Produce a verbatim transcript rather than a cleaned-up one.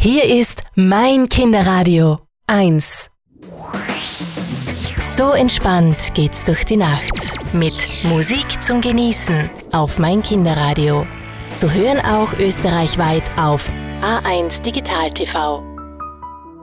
Hier ist mein Kinderradio eins. So entspannt geht's durch die Nacht. Mit Musik zum Genießen auf mein Kinderradio. Zu hören auch österreichweit auf A eins Digital T V.